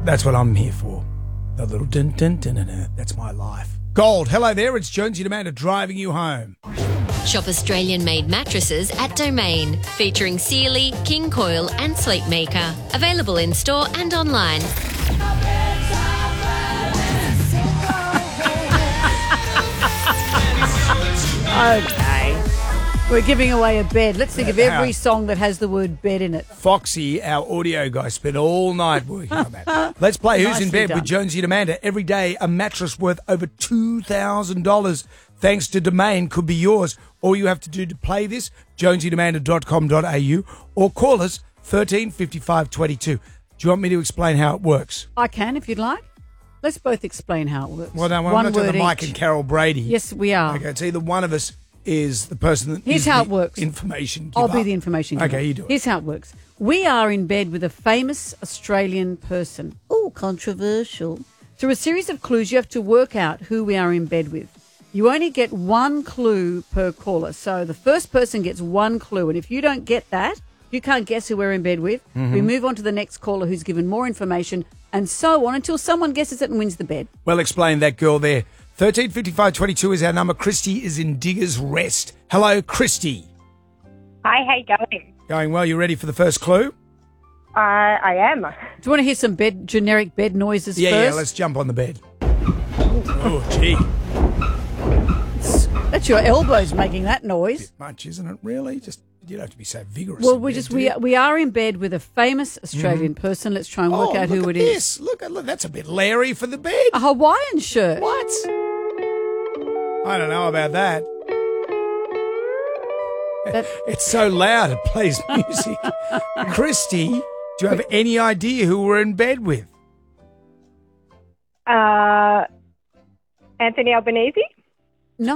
That's what I'm here for. The little dun dun dun dun dun. That's my life. Gold, hello there. It's Jonesy and Amanda driving you home. Shop Australian-made mattresses at Domain, featuring Sealy, King Coil and Sleepmaker. Available in store and online. Okay. We're giving away a bed. Let's think of every song that has the word bed in it. Foxy, our audio guy, spent all night working on that. Let's play Who's in Nicely Bed done. with Jonesy and Amanda. Every day, a mattress worth over $2,000 thanks to Domain could be yours. All you have to do to play this, jonesyandamanda.com.au, or call us 13 55 22. Do you want me to explain how it works? I can if you'd like. Let's both explain how it works. Well, no, I'm One not doing word the Mike each. and Carol Brady. Yes, we are. Okay, it's either one of us is the person that Here's is how the it works. information giver. I'll be the information giver. Okay, you do it. Here's how it works. We are in bed with a famous Australian person. Oh, controversial. Through a series of clues, you have to work out who we are in bed with. You only get one clue per caller. So the first person gets one clue. And if you don't get that, you can't guess who we're in bed with. Mm-hmm. We move on to the next caller who's given more information and so on until someone guesses it and wins the bed. Well explained, that girl there. 13 55 22 is our number. Christy is in Diggers Rest. Hello, Christy. Hi, how you going? Going well. You ready for the first clue? I am. Do you want to hear some generic bed noises Yeah, first? yeah, let's jump on the bed. Oh, gee. That's your elbows making that noise. Bit much, isn't it, really? Just, you don't have to be so vigorous. Well, in we bed, just do you? we are in bed with a famous Australian person. Let's try and work out look who at it is. this. Look, that's a bit Larry for the bed. A Hawaiian shirt. What? I don't know about that. It's so loud, it plays music. Christy, do you have any idea who we're in bed with? Anthony Albanese? No.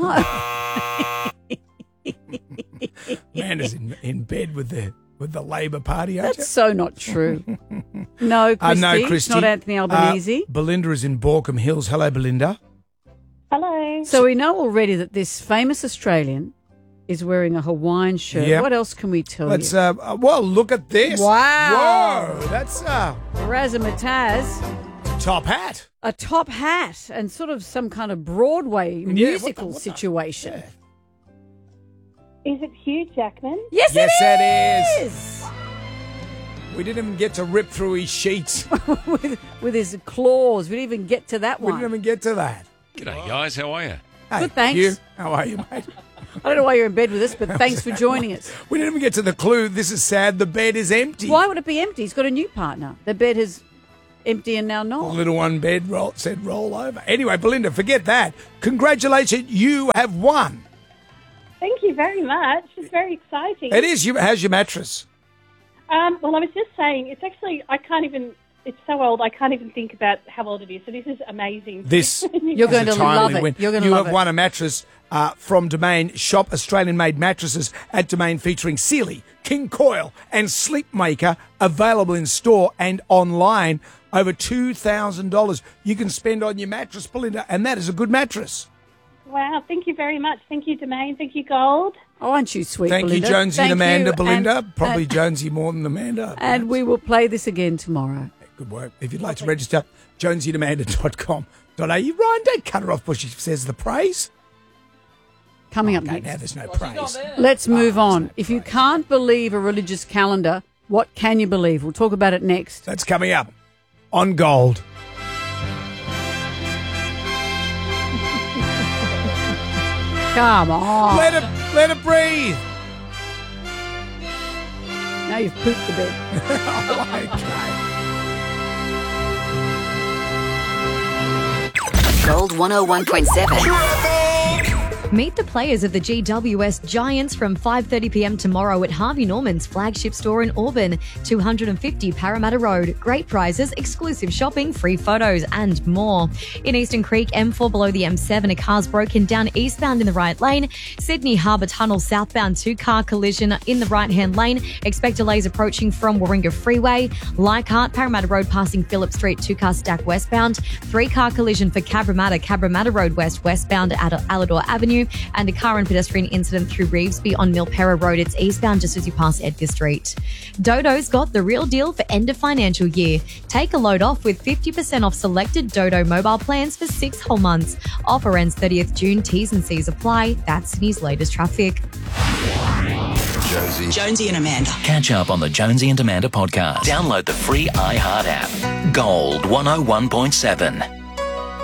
Amanda's in bed with the Labor Party, aren't you? That's so not true. No, Christy. No, It's Christy. not Anthony Albanese. Belinda is in Borkham Hills. Hello, Belinda. Hello. So we know already that this famous Australian is wearing a Hawaiian shirt. Yep. What else can we tell Let's, you? well, look at this. Wow. Whoa, that's Razzmatazz. top hat. A top hat and sort of some kind of Broadway musical what the- situation. Yeah. Is it Hugh Jackman? Yes, Yes, it it is. is. We didn't even get to rip through his sheets. with his claws. We didn't even get to that We one. didn't even get to that. G'day, guys. How are you? Hey, Good, thanks. Hugh, how are you, mate? I don't know why you're in bed with us, but thanks for joining us. We didn't even get to the clue. This is sad. The bed is empty. Why would it be empty? He's got a new partner. The bed is empty and now The not. little one bed said roll over. Anyway, Belinda, forget that. Congratulations, you have won. Thank you very much. It's very exciting. It is. How's your mattress? Well, I was just saying, it's actually, it's so old, I can't even think about how old it is. So this is amazing. This You're going to is a timely love it. win. You're going to You love have it. won a mattress from Domain. Shop Australian-made mattresses at Domain featuring Sealy, King Coil and Sleepmaker, available in store and online. Over $2,000 you can spend on your mattress, Belinda, and that is a good mattress. Wow, thank you very much. Thank you, Domain. Thank you, Gold. Oh, aren't you sweet, Thank Belinda? you, Jonesy and Thank Amanda, you. Belinda. And- Probably and- Jonesy more than Amanda. And we will play this again tomorrow. Good work. If you'd like to register, jonesyandamanda.com.au. Ryan, don't cut her off before she says the praise. Coming up Okay, next. now there's no praise. Let's move on. If you can't believe a religious calendar, what can you believe? We'll talk about it next. That's coming up on Gold. Come on. Let it breathe. Now you've pooped the bed. Okay. Gold 101.7. Meet the players of the GWS Giants from 5:30 p.m. tomorrow at Harvey Norman's flagship store in Auburn, 250 Parramatta Road. Great prizes, exclusive shopping, free photos, and more. In Eastern Creek, M4 below the M7, a car's broken down eastbound in the right lane. Sydney Harbour Tunnel southbound, two-car collision in the right-hand lane. Expect delays approaching from Warringah Freeway. Leichhardt, Parramatta Road passing Phillip Street, two-car stack westbound. Three-car collision for Cabramatta Road westbound at Alador Avenue. Avenue, and a car and pedestrian incident through Revesby on Milpera Road. It's eastbound just as you pass Edgar Street. Dodo's got the real deal for end of financial year. Take a load off with 50% off selected Dodo mobile plans for 6 whole months. Offer ends 30th June. T's and C's apply. That's Sydney's latest traffic. Jonesy and Amanda. Catch up on the Jonesy and Amanda podcast. Download the free iHeart app. Gold 101.7.